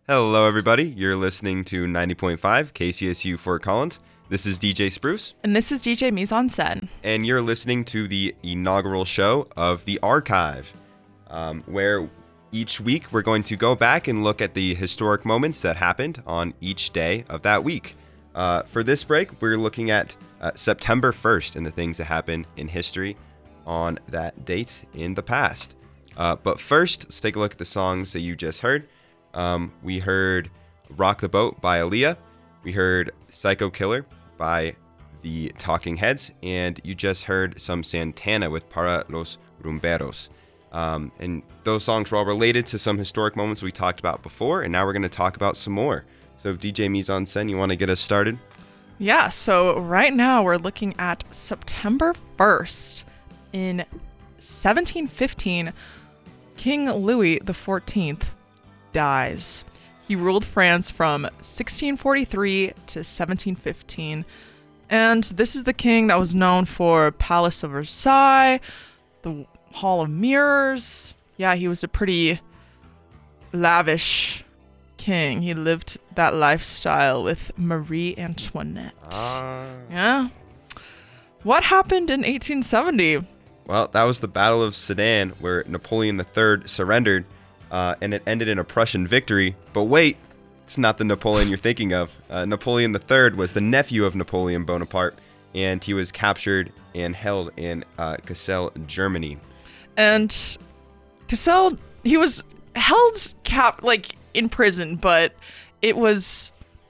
Hello, everybody. You're listening to 90.5 KCSU Fort Collins. This is DJ Spruce. And this is DJ Mise en Scène. And you're listening to the inaugural show of The Archive, where each week we're going to go back and look at the historic moments that happened on each day of that week. For this break, we're looking at September 1st and the things that happened in history on that date in the past. But first, let's take a look at the songs that you just heard. We heard Rock the Boat by Aaliyah. We heard Psycho Killer by the Talking Heads. And you just heard some Santana with Para los Rumberos. And those songs were all related to some historic moments we talked about before. And now we're going to talk about some more. So DJ Mise en Scène, you want to get us started? Yeah, so right now we're looking at September 1st. In 1715, King Louis XIV dies. He ruled France from 1643 to 1715. And this is the king that was known for Palace of Versailles, the Hall of Mirrors. Yeah, he was a pretty lavish king. He lived that lifestyle with Marie Antoinette. Yeah. What happened in 1870? Well, that was the Battle of Sedan, where Napoleon III surrendered. And it ended in a Prussian victory. But wait, it's not the Napoleon you're thinking of. Napoleon III was the nephew of Napoleon Bonaparte, and he was captured and held in Kassel, Germany. And Kassel, he was held in prison, but it was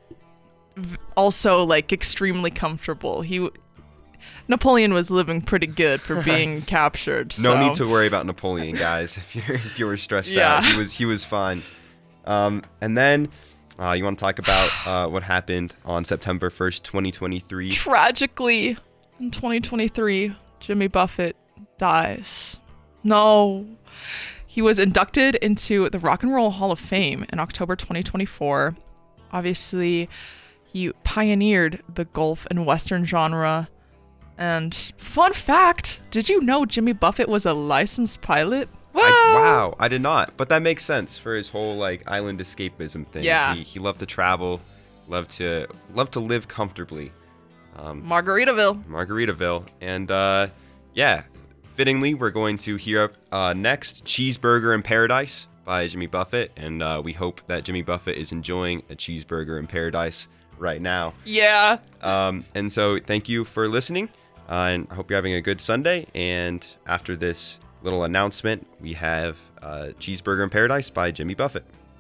also extremely comfortable. Napoleon was living pretty good for being captured. So. No need to worry about Napoleon, guys. If you were stressed out, he was fine. And then you want to talk about what happened on September 1st, 2023. Tragically, in 2023, Jimmy Buffett dies. No. He was inducted into the Rock and Roll Hall of Fame in October 2024. Obviously, he pioneered the Gulf and Western genre. And fun fact, did you know Jimmy Buffett was a licensed pilot? Wow, I did not. But that makes sense for his whole island escapism thing. Yeah. He loved to travel, loved to live comfortably. Margaritaville. And fittingly, we're going to hear next Cheeseburger in Paradise by Jimmy Buffett. And we hope that Jimmy Buffett is enjoying a cheeseburger in paradise right now. Yeah. And so thank you for listening. And I hope you're having a good Sunday. And after this little announcement, we have Cheeseburger in Paradise by Jimmy Buffett.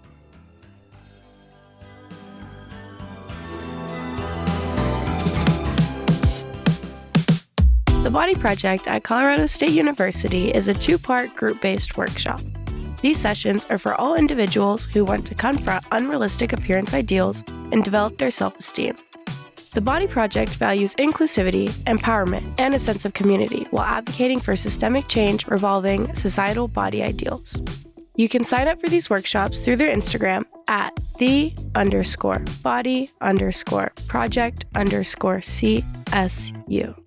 The Body Project at Colorado State University is a 2-part group-based workshop. These sessions are for all individuals who want to confront unrealistic appearance ideals and develop their self-esteem. The Body Project values inclusivity, empowerment, and a sense of community while advocating for systemic change revolving societal body ideals. You can sign up for these workshops through their Instagram at @the_body_project_CSU.